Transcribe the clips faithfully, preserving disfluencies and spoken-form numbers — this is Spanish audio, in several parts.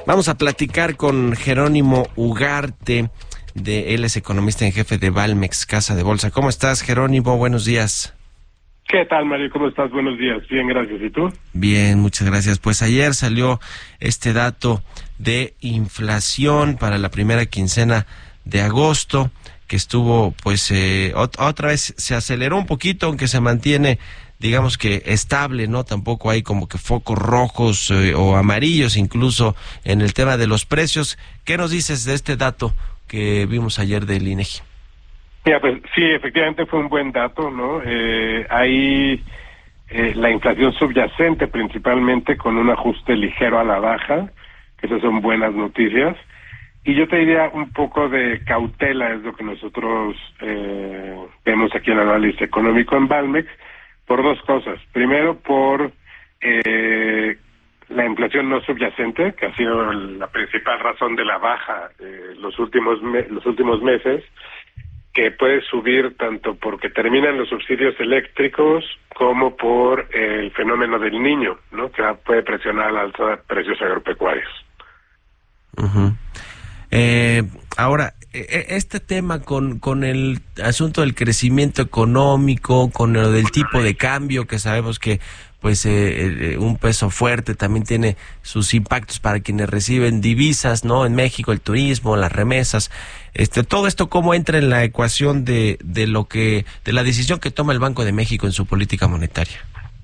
Vamos a platicar con Jerónimo Ugarte, de él es economista en jefe de Valmex, Casa de Bolsa. ¿Cómo estás, Jerónimo? Buenos días. ¿Qué tal, Mario? ¿Cómo estás? Buenos días. Bien, gracias. ¿Y tú? Bien, muchas gracias. Pues ayer salió este dato de inflación para la primera quincena de agosto, que estuvo, pues, eh, ot- otra vez se aceleró un poquito, aunque se mantiene, digamos que estable, ¿no? Tampoco hay como que focos rojos eh, o amarillos incluso en el tema de los precios. ¿Qué nos dices de este dato que vimos ayer del INEGI? Mira, pues sí, efectivamente fue un buen dato, ¿no? Eh, hay eh, la inflación subyacente principalmente con un ajuste ligero a la baja, que esas son buenas noticias. Y yo te diría un poco de cautela es lo que nosotros eh, vemos aquí en el análisis económico en Valmex, por dos cosas. Primero, por eh, la inflación no subyacente, que ha sido la principal razón de la baja eh, los últimos me- los últimos meses, que puede subir tanto porque terminan los subsidios eléctricos como por el fenómeno del Niño, ¿no? Que puede presionar al alza de precios agropecuarios. Uh-huh. Eh, ahora, eh, este tema con, con el asunto del crecimiento económico, con lo del tipo de cambio, que sabemos que pues eh, eh, un peso fuerte también tiene sus impactos para quienes reciben divisas, ¿no? En México, el turismo, las remesas, este, todo esto, ¿cómo entra en la ecuación de, de lo que, de la decisión que toma el Banco de México en su política monetaria?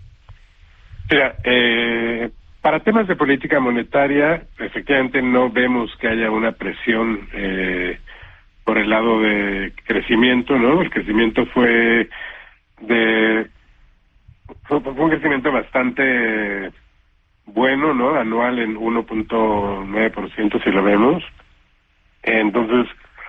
Mira, eh, para temas de política monetaria, efectivamente no vemos que haya una presión eh, por el lado de crecimiento, ¿no? El crecimiento fue de fue, fue un crecimiento bastante bueno, ¿no? Anual en uno punto nueve por ciento si lo vemos. Entonces,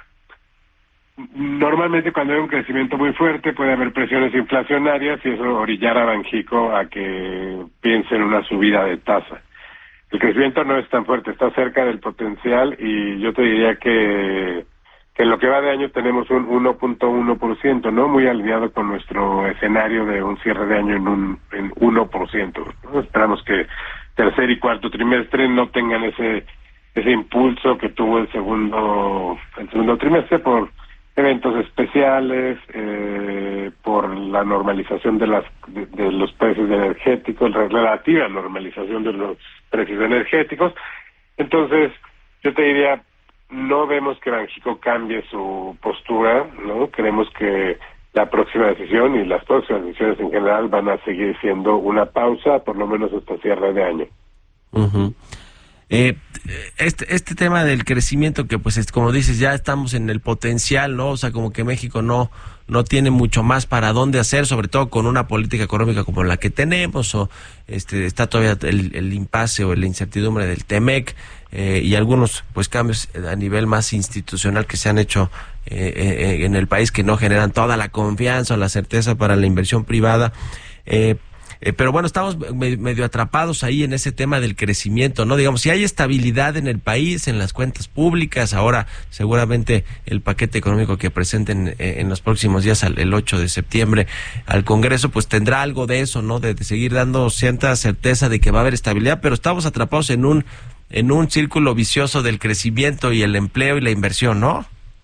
normalmente cuando hay un crecimiento muy fuerte puede haber presiones inflacionarias y eso orillar a Banxico a que piense en una subida de tasa. El crecimiento no es tan fuerte, está cerca del potencial y yo te diría que, que en lo que va de año tenemos un uno punto uno por ciento, ¿no? Muy alineado con nuestro escenario de un cierre de año en un en uno por ciento, ¿no? Esperamos que tercer y cuarto trimestre no tengan ese ese impulso que tuvo el segundo el segundo trimestre por eventos especiales, eh, por la normalización de las de, de los precios energéticos, la relativa normalización de los precios energéticos. Entonces, yo te diría, no vemos que Banxico cambie su postura, ¿no? Creemos que la próxima decisión y las próximas decisiones en general van a seguir siendo una pausa, por lo menos hasta cierre de año. Uh-huh. Eh, este este tema del crecimiento que pues es, como dices, ya estamos en el potencial, ¿no? O sea, como que México no no tiene mucho más para dónde hacer, sobre todo con una política económica como la que tenemos, o este está todavía el, el impasse o la incertidumbre del Temec eh, y algunos pues cambios a nivel más institucional que se han hecho eh, eh, en el país que no generan toda la confianza o la certeza para la inversión privada. Eh, Eh, pero bueno, estamos me, medio atrapados ahí en ese tema del crecimiento, ¿no? Digamos, si hay estabilidad en el país, en las cuentas públicas, ahora seguramente el paquete económico que presenten eh, en los próximos días, al, el ocho de septiembre, al Congreso, pues tendrá algo de eso, ¿no? De, de seguir dando cierta certeza de que va a haber estabilidad, pero estamos atrapados en un en un círculo vicioso del crecimiento y el empleo y la inversión, ¿no?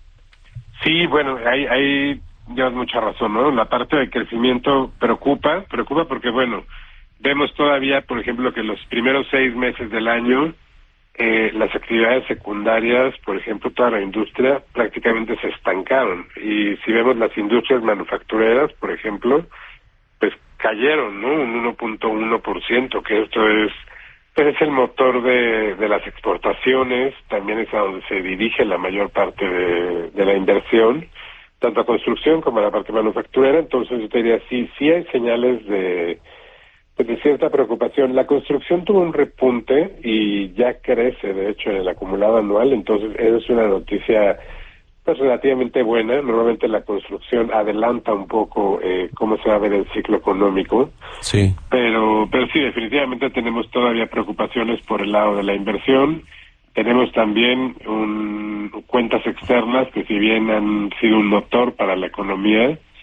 Sí, bueno, hay... hay... llevas mucha razón, ¿no? La parte del crecimiento preocupa, preocupa porque, bueno, vemos todavía, por ejemplo, que los primeros seis meses del año, eh, las actividades secundarias, por ejemplo, toda la industria, prácticamente se estancaron. Y si vemos las industrias manufactureras, por ejemplo, pues cayeron, ¿no? Un uno punto uno por ciento, que esto es, pues es el motor de, de las exportaciones, también es a donde se dirige la mayor parte de, de la inversión, tanto a construcción como a la parte manufacturera. Entonces yo te diría, sí, sí hay señales de, pues de cierta preocupación. La construcción tuvo un repunte y ya crece, de hecho, en el acumulado anual, entonces esa es una noticia pues relativamente buena. Normalmente la construcción adelanta un poco eh, cómo se va a ver el ciclo económico. Sí. Pero, pero sí, definitivamente tenemos todavía preocupaciones por el lado de la inversión. Tenemos también un, cuentas externas que si bien han sido un motor para la economía,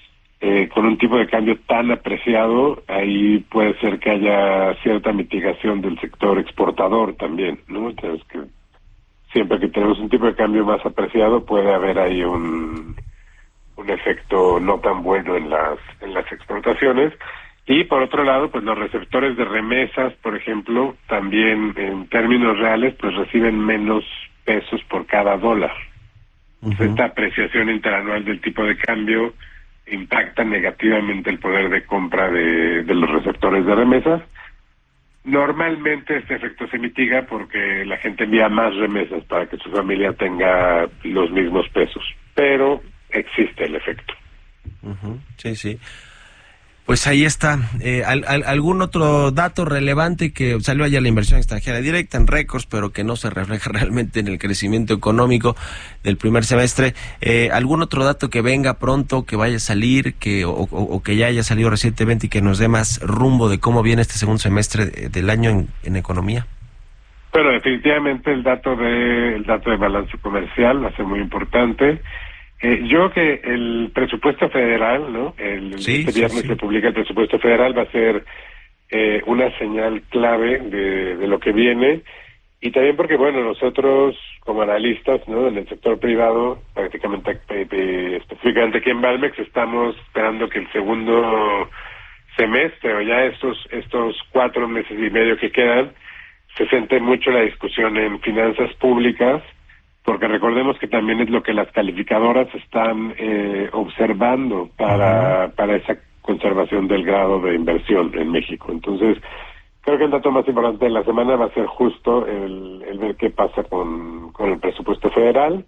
eh, con un tipo de cambio tan apreciado, ahí puede ser que haya cierta mitigación del sector exportador también, ¿no? Entonces, que siempre que tenemos un tipo de cambio más apreciado, puede haber ahí un, un efecto no tan bueno en las, en las exportaciones. Y por otro lado, pues los receptores de remesas, por ejemplo, también en términos reales, pues reciben menos pesos por cada dólar. Uh-huh. Esta apreciación interanual del tipo de cambio impacta negativamente el poder de compra de, de los receptores de remesas. Normalmente este efecto se mitiga porque la gente envía más remesas para que su familia tenga los mismos pesos, pero existe el efecto. Uh-huh. Sí, sí. Pues ahí está. Eh, al, al, ¿Algún otro dato relevante que salió ayer la inversión extranjera directa en récords, pero que no se refleja realmente en el crecimiento económico del primer semestre? Eh, ¿Algún otro dato que venga pronto, que vaya a salir, que o, o, o que ya haya salido recientemente y que nos dé más rumbo de cómo viene este segundo semestre de, del año en, en economía? Bueno, definitivamente el dato de el dato de balance comercial va a ser muy importante. Eh, yo creo que el presupuesto federal, ¿no? El, sí, este viernes sí, sí. se publica el presupuesto federal, va a ser eh, una señal clave de, de lo que viene, y también porque, bueno, nosotros como analistas, ¿no? En el sector privado, prácticamente, eh, eh, específicamente aquí en Valmex, estamos esperando que el segundo semestre, o ya estos estos cuatro meses y medio que quedan, se centre mucho la discusión en finanzas públicas, porque recordemos que también es lo que las calificadoras están eh, observando para, uh-huh. para esa conservación del grado de inversión en México. Entonces, creo que el dato más importante de la semana va a ser justo el, el ver qué pasa con, con el presupuesto federal.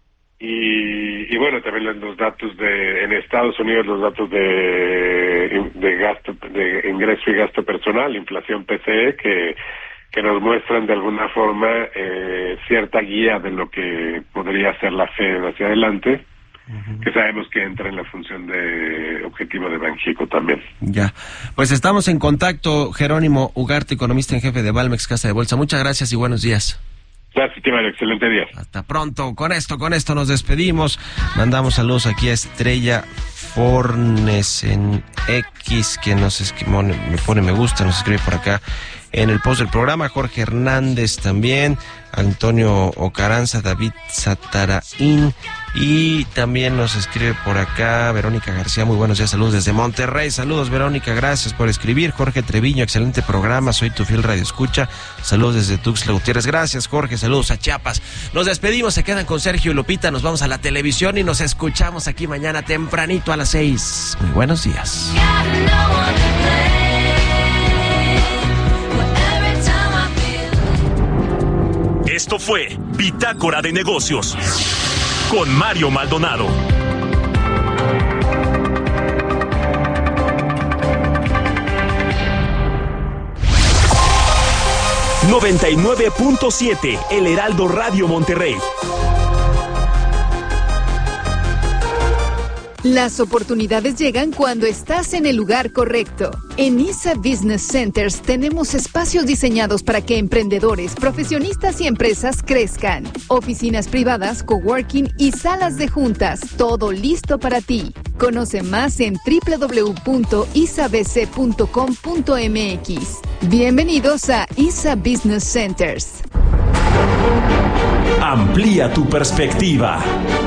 Y, y bueno, también los, los datos de, en Estados Unidos, los datos de, de gasto, de ingreso y gasto personal, inflación P C E, que que nos muestran de alguna forma eh, cierta guía de lo que podría ser la Fed hacia adelante, uh-huh. que sabemos que entra en la función de objetivo de Banxico también. Ya, pues estamos en contacto. Jerónimo Ugarte, economista en jefe de Valmex Casa de Bolsa. Muchas gracias y buenos días. Gracias, Timario. Excelente día. Hasta pronto. Con esto, con esto nos despedimos. Mandamos saludos aquí a Estrella Fornes en X, que nos escribe, me pone me gusta, nos escribe por acá en el post del programa. Jorge Hernández también, Antonio Ocaranza, David Sataraín, y también nos escribe por acá Verónica García. Muy buenos días, saludos desde Monterrey. Saludos, Verónica, gracias por escribir. Jorge Treviño, excelente programa, soy tu fiel radio escucha. Saludos desde Tuxtla Gutiérrez. Gracias, Jorge, saludos a Chiapas. Nos despedimos, se quedan con Sergio y Lupita, nos vamos a la televisión y nos escuchamos aquí mañana tempranito a las seis. Muy buenos días. Esto fue Bitácora de Negocios con Mario Maldonado. noventa y nueve punto siete El Heraldo Radio Monterrey. Las oportunidades llegan cuando estás en el lugar correcto. En I S A Business Centers tenemos espacios diseñados para que emprendedores, profesionistas y empresas crezcan. Oficinas privadas, coworking y salas de juntas, todo listo para ti. Conoce más en doble u doble u doble u punto i s a b c punto com punto m x. Bienvenidos a I S A Business Centers. Amplía tu perspectiva.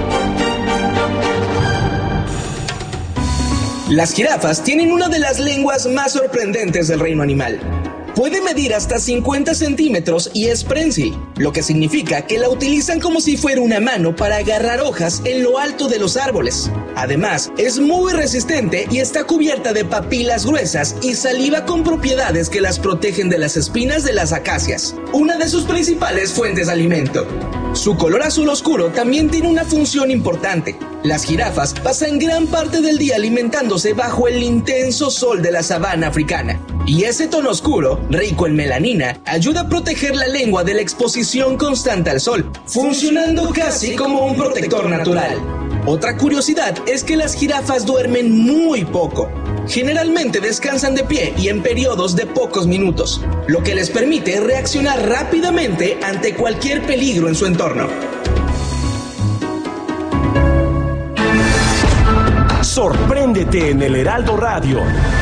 Las jirafas tienen una de las lenguas más sorprendentes del reino animal. Puede medir hasta cincuenta centímetros y es prensil, lo que significa que la utilizan como si fuera una mano para agarrar hojas en lo alto de los árboles. Además, es muy resistente y está cubierta de papilas gruesas y saliva con propiedades que las protegen de las espinas de las acacias, una de sus principales fuentes de alimento. Su color azul oscuro también tiene una función importante. Las jirafas pasan gran parte del día alimentándose bajo el intenso sol de la sabana africana. Y ese tono oscuro, rico en melanina, ayuda a proteger la lengua de la exposición constante al sol, funcionando casi como un protector natural. Otra curiosidad es que las jirafas duermen muy poco. Generalmente descansan de pie y en periodos de pocos minutos, lo que les permite reaccionar rápidamente ante cualquier peligro en su entorno. Sorpréndete en el Heraldo Radio.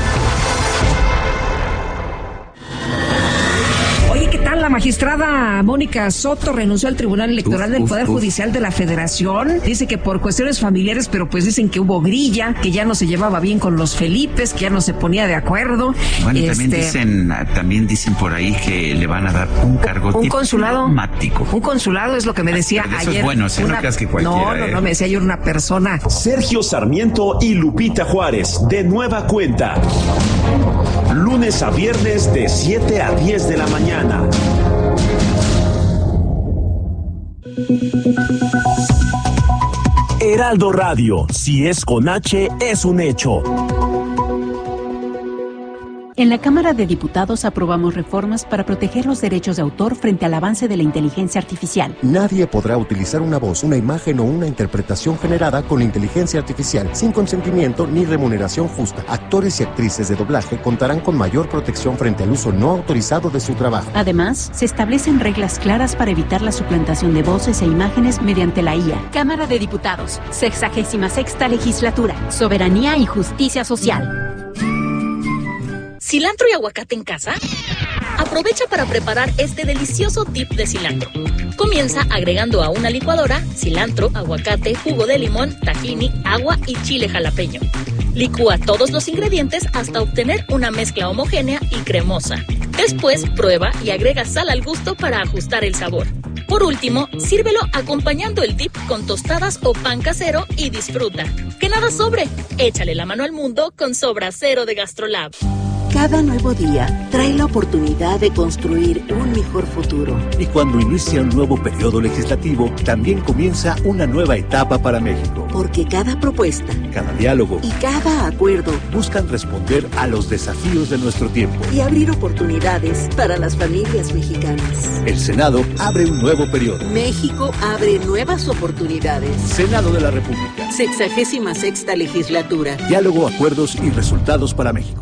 ¿Qué tal? La magistrada Mónica Soto renunció al Tribunal Electoral uf, del uf, Poder uf. Judicial de la Federación. Dice que por cuestiones familiares, pero pues dicen que hubo grilla, que ya no se llevaba bien con los Felipes, que ya no se ponía de acuerdo. Bueno, este... también dicen también dicen por ahí que le van a dar un cargo un consulado diplomático. Un consulado es lo que me decía pero ayer. Eso es bueno, si una... no creas que cualquiera. No, no, no, me decía ayer una persona. Sergio Sarmiento y Lupita Juárez, de nueva cuenta. Lunes a viernes de siete a diez de la mañana. Heraldo Radio, si es con H, es un hecho. En la Cámara de Diputados aprobamos reformas para proteger los derechos de autor frente al avance de la inteligencia artificial. Nadie podrá utilizar una voz, una imagen o una interpretación generada con inteligencia artificial sin consentimiento ni remuneración justa. Actores y actrices de doblaje contarán con mayor protección frente al uso no autorizado de su trabajo. Además, se establecen reglas claras para evitar la suplantación de voces e imágenes mediante la I A. Cámara de Diputados, sexagésima sexta legislatura, soberanía y justicia social. ¿Cilantro y aguacate en casa? Aprovecha para preparar este delicioso dip de cilantro. Comienza agregando a una licuadora cilantro, aguacate, jugo de limón, tahini, agua y chile jalapeño. Licúa todos los ingredientes hasta obtener una mezcla homogénea y cremosa. Después prueba y agrega sal al gusto para ajustar el sabor. Por último, sírvelo acompañando el dip con tostadas o pan casero y disfruta. ¡Que nada sobre! Échale la mano al mundo con Sobra Cero de GastroLab. Cada nuevo día trae la oportunidad de construir un mejor futuro. Y cuando inicia un nuevo periodo legislativo, también comienza una nueva etapa para México. Porque cada propuesta, cada diálogo y cada acuerdo buscan responder a los desafíos de nuestro tiempo y abrir oportunidades para las familias mexicanas. El Senado abre un nuevo periodo. México abre nuevas oportunidades. Senado de la República. Sexagésima sexta legislatura. Diálogo, acuerdos y resultados para México.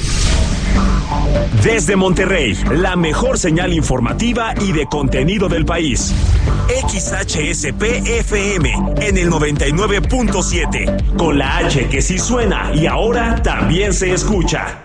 Desde Monterrey, la mejor señal informativa y de contenido del país. X H S P F M en el noventa y nueve punto siete, con la H que sí suena y ahora también se escucha.